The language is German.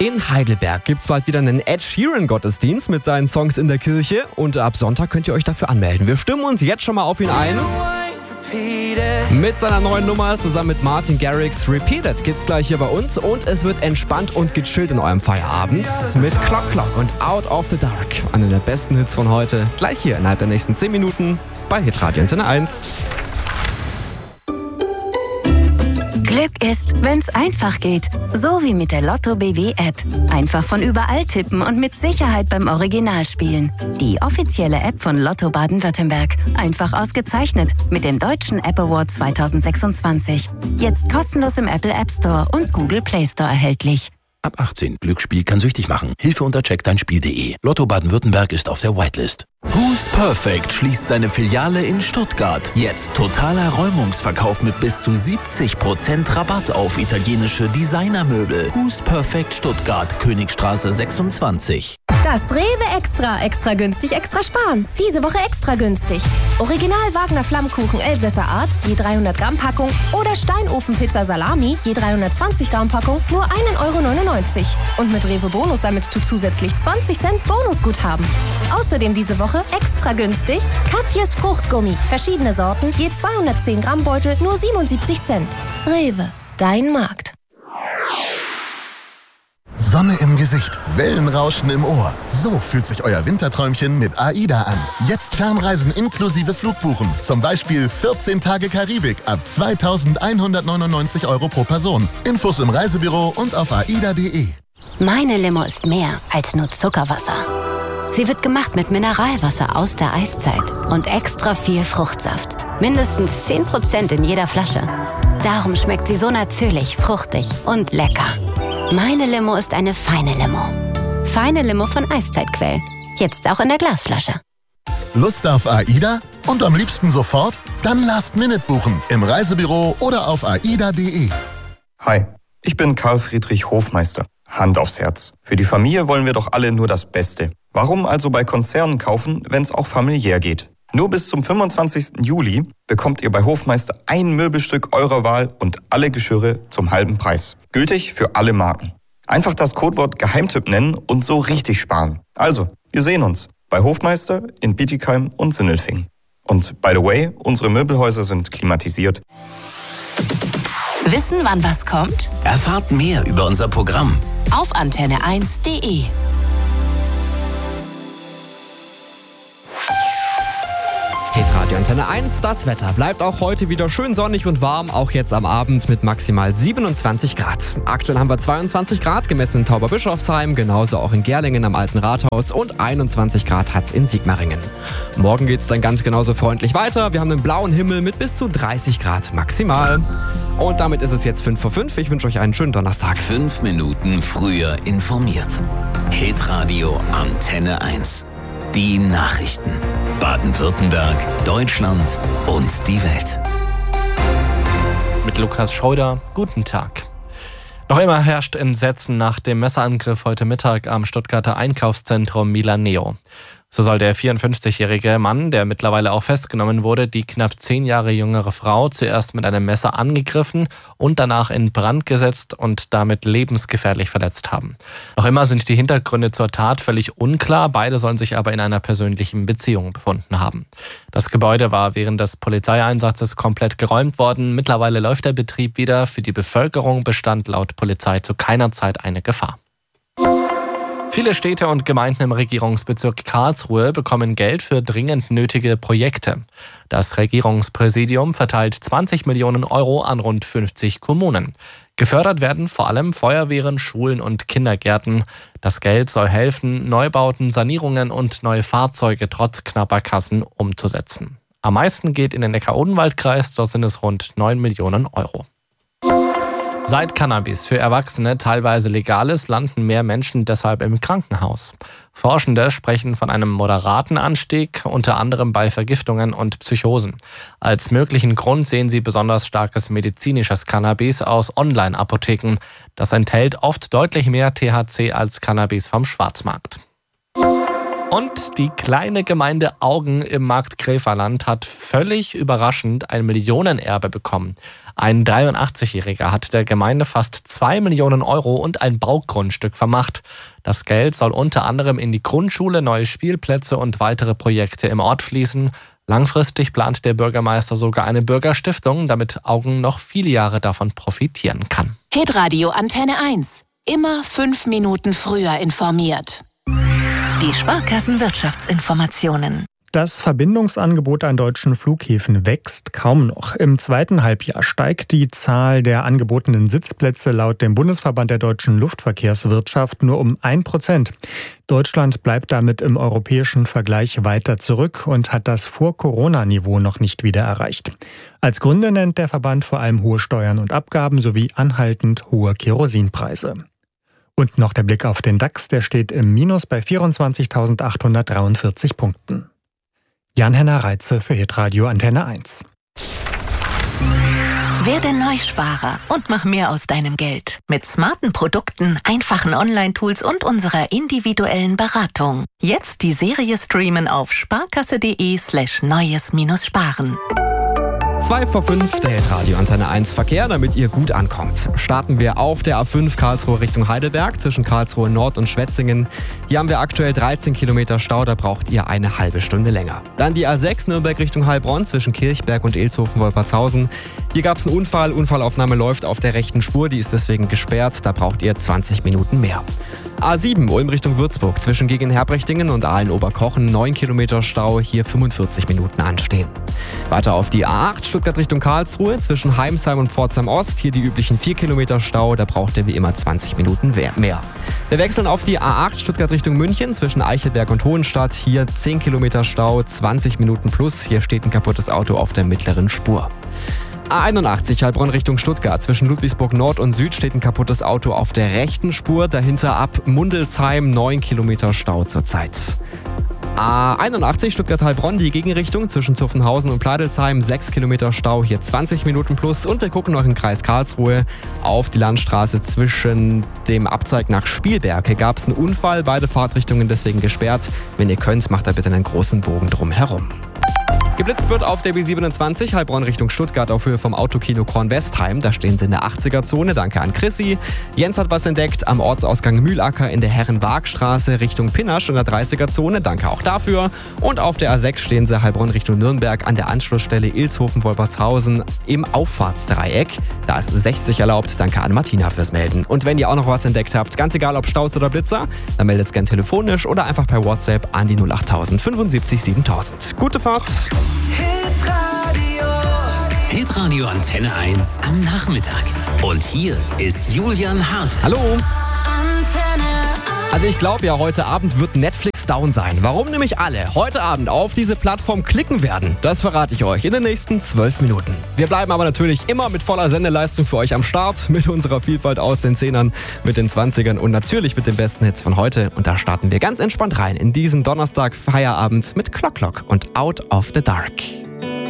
In Heidelberg gibt es bald wieder einen Ed Sheeran-Gottesdienst mit seinen Songs in der Kirche und ab Sonntag könnt ihr euch dafür anmelden. Wir stimmen uns jetzt schon mal auf ihn ein. Mit seiner neuen Nummer zusammen mit Martin Garrix Repeated gibt's gleich hier bei uns und es wird entspannt und gechillt in eurem Feierabend mit Clock Clock und Out of the Dark. Einer der besten Hits von heute, gleich hier innerhalb der nächsten 10 Minuten bei Hitradio Antenne 1. Glück ist, wenn's einfach geht. So wie mit der Lotto BW App. Einfach von überall tippen und mit Sicherheit beim Original spielen. Die offizielle App von Lotto Baden-Württemberg. Einfach ausgezeichnet mit dem Deutschen App Award 2026. Jetzt kostenlos im Apple App Store und Google Play Store erhältlich. Ab 18. Glücksspiel kann süchtig machen. Hilfe unter checkdeinspiel.de. Lotto Baden-Württemberg ist auf der Whitelist. Who's Perfect schließt seine Filiale in Stuttgart. Jetzt totaler Räumungsverkauf mit bis zu 70% Rabatt auf italienische Designermöbel. Who's Perfect Stuttgart, Königstraße 26. Das Rewe Extra günstig, extra sparen. Diese Woche extra günstig. Original Wagner Flammkuchen Elsässer Art, je 300 Gramm Packung oder Steinofenpizza Salami, je 320 Gramm Packung, nur 1,99 €. Und mit Rewe Bonus sammelst du zusätzlich 20 Cent Bonusguthaben. Außerdem diese Woche extra günstig Katjes Fruchtgummi. Verschiedene Sorten, je 210 Gramm Beutel, nur 77 Cent. Rewe, dein Markt. Sonne im Gesicht, Wellenrauschen im Ohr. So fühlt sich euer Winterträumchen mit AIDA an. Jetzt Fernreisen inklusive Flugbuchen. Zum Beispiel 14 Tage Karibik ab 2.199 € pro Person. Infos im Reisebüro und auf aida.de. Meine Limo ist mehr als nur Zuckerwasser. Sie wird gemacht mit Mineralwasser aus der Eiszeit und extra viel Fruchtsaft. Mindestens 10% in jeder Flasche. Darum schmeckt sie so natürlich, fruchtig und lecker. Meine Limo ist eine feine Limo. Feine Limo von Eiszeitquell. Jetzt auch in der Glasflasche. Lust auf AIDA? Und am liebsten sofort? Dann Last Minute buchen. Im Reisebüro oder auf aida.de. Hi, ich bin Karl Friedrich Hofmeister. Hand aufs Herz. Für die Familie wollen wir doch alle nur das Beste. Warum also bei Konzernen kaufen, wenn es auch familiär geht? Nur bis zum 25. Juli bekommt ihr bei Hofmeister ein Möbelstück eurer Wahl und alle Geschirre zum halben Preis. Gültig für alle Marken. Einfach das Codewort Geheimtipp nennen und so richtig sparen. Also, wir sehen uns bei Hofmeister in Bietigheim und Sindelfingen. Und by the way, unsere Möbelhäuser sind klimatisiert. Wissen, wann was kommt? Erfahrt mehr über unser Programm Auf antenne1.de. Hitradio Antenne 1, das Wetter bleibt auch heute wieder schön sonnig und warm, auch jetzt am Abend mit maximal 27 Grad. Aktuell haben wir 22 Grad gemessen in Tauberbischofsheim, genauso auch in Gerlingen am Alten Rathaus und 21 Grad hat's in Sigmaringen. Morgen geht's dann ganz genauso freundlich weiter. Wir haben einen blauen Himmel mit bis zu 30 Grad maximal. Und damit ist es jetzt 5:05. Ich wünsche euch einen schönen Donnerstag. 5 Minuten früher informiert. Hitradio Antenne 1. Die Nachrichten. Baden-Württemberg, Deutschland und die Welt. Mit Lukas Schröder, guten Tag. Noch immer herrscht Entsetzen nach dem Messerangriff heute Mittag am Stuttgarter Einkaufszentrum Milaneo. So soll der 54-jährige Mann, der mittlerweile auch festgenommen wurde, die knapp 10 Jahre jüngere Frau zuerst mit einem Messer angegriffen und danach in Brand gesetzt und damit lebensgefährlich verletzt haben. Noch immer sind die Hintergründe zur Tat völlig unklar, beide sollen sich aber in einer persönlichen Beziehung befunden haben. Das Gebäude war während des Polizeieinsatzes komplett geräumt worden. Mittlerweile läuft der Betrieb wieder. Für die Bevölkerung bestand laut Polizei zu keiner Zeit eine Gefahr. Viele Städte und Gemeinden im Regierungsbezirk Karlsruhe bekommen Geld für dringend nötige Projekte. Das Regierungspräsidium verteilt 20 Millionen € an rund 50 Kommunen. Gefördert werden vor allem Feuerwehren, Schulen und Kindergärten. Das Geld soll helfen, Neubauten, Sanierungen und neue Fahrzeuge trotz knapper Kassen umzusetzen. Am meisten geht in den Neckar-Odenwald-Kreis, dort sind es rund 9 Millionen €. Seit Cannabis für Erwachsene teilweise legal ist, landen mehr Menschen deshalb im Krankenhaus. Forschende sprechen von einem moderaten Anstieg, unter anderem bei Vergiftungen und Psychosen. Als möglichen Grund sehen sie besonders starkes medizinisches Cannabis aus Online-Apotheken. Das enthält oft deutlich mehr THC als Cannabis vom Schwarzmarkt. Und die kleine Gemeinde Augen im Marktgräferland hat völlig überraschend ein Millionenerbe bekommen. Ein 83-Jähriger hat der Gemeinde fast 2 Millionen Euro und ein Baugrundstück vermacht. Das Geld soll unter anderem in die Grundschule, neue Spielplätze und weitere Projekte im Ort fließen. Langfristig plant der Bürgermeister sogar eine Bürgerstiftung, damit Auggen noch viele Jahre davon profitieren kann. Hitradio Antenne 1. Immer 5 Minuten früher informiert. Die Sparkassenwirtschaftsinformationen. Das Verbindungsangebot an deutschen Flughäfen wächst kaum noch. Im zweiten Halbjahr steigt die Zahl der angebotenen Sitzplätze laut dem Bundesverband der deutschen Luftverkehrswirtschaft nur um 1%. Deutschland bleibt damit im europäischen Vergleich weiter zurück und hat das Vor-Corona-Niveau noch nicht wieder erreicht. Als Gründe nennt der Verband vor allem hohe Steuern und Abgaben sowie anhaltend hohe Kerosinpreise. Und noch der Blick auf den DAX, der steht im Minus bei 24.843 Punkten. Jan-Henner Reitze für Hitradio Antenne 1. Werde Neusparer und mach mehr aus deinem Geld. Mit smarten Produkten, einfachen Online-Tools und unserer individuellen Beratung. Jetzt die Serie streamen auf sparkasse.de/neues-sparen. 2 vor 5, der Hitradio Antenne 1 Verkehr, damit ihr gut ankommt. Starten wir auf der A5 Karlsruhe Richtung Heidelberg zwischen Karlsruhe Nord und Schwetzingen. Hier haben wir aktuell 13 Kilometer Stau, da braucht ihr eine halbe Stunde länger. Dann die A6 Nürnberg Richtung Heilbronn zwischen Kirchberg und Ilshofen-Wolpertshausen. Hier gab es einen Unfall, Unfallaufnahme läuft auf der rechten Spur, die ist deswegen gesperrt, da braucht ihr 20 Minuten mehr. A7 Ulm Richtung Würzburg zwischen Gegenherbrechtingen und Aalen-Oberkochen 9 Kilometer Stau, hier 45 Minuten anstehen. Weiter auf die A8 Stuttgart Richtung Karlsruhe zwischen Heimsheim und Pforzheim Ost, hier die üblichen 4 Kilometer Stau, da braucht ihr wie immer 20 Minuten mehr. Wir wechseln auf die A8 Stuttgart Richtung München zwischen Eichelberg und Hohenstadt, hier 10 Kilometer Stau, 20 Minuten plus, hier steht ein kaputtes Auto auf der mittleren Spur. A81 Heilbronn Richtung Stuttgart. Zwischen Ludwigsburg Nord und Süd steht ein kaputtes Auto auf der rechten Spur. Dahinter ab Mundelsheim 9 Kilometer Stau zurzeit. A81 Stuttgart-Heilbronn, die Gegenrichtung zwischen Zuffenhausen und Pleidelsheim, 6 Kilometer Stau, hier 20 Minuten plus. Und wir gucken noch im Kreis Karlsruhe auf die Landstraße zwischen dem Abzweig nach Spielberg. Hier gab es einen Unfall, beide Fahrtrichtungen deswegen gesperrt. Wenn ihr könnt, macht da bitte einen großen Bogen drum herum. Geblitzt wird auf der B27 Heilbronn Richtung Stuttgart auf Höhe vom Autokino Kornwestheim. Da stehen sie in der 80er-Zone. Danke an Chrissy. Jens hat was entdeckt am Ortsausgang Mühlacker in der Herrenwaagstraße Richtung Pinnasch in der 30er-Zone. Danke auch dafür. Und auf der A6 stehen sie Heilbronn Richtung Nürnberg an der Anschlussstelle Ilshofen-Wolpertshausen im Auffahrtsdreieck. Da ist 60 erlaubt. Danke an Martina fürs Melden. Und wenn ihr auch noch was entdeckt habt, ganz egal ob Staus oder Blitzer, dann meldet es gern telefonisch oder einfach per WhatsApp an die 08000 75 7000. Gute Fahrt! Hitradio Antenne 1 am Nachmittag. Und hier ist Julian Hase. Hallo! Also ich glaube ja, heute Abend wird Netflix down sein. Warum nämlich alle heute Abend auf diese Plattform klicken werden, das verrate ich euch in den nächsten 12 Minuten. Wir bleiben aber natürlich immer mit voller Sendeleistung für euch am Start, mit unserer Vielfalt aus den 10ern, mit den 20ern und natürlich mit den besten Hits von heute. Und da starten wir ganz entspannt rein in diesen Donnerstag Feierabend mit Clock Clock und Out of the Dark.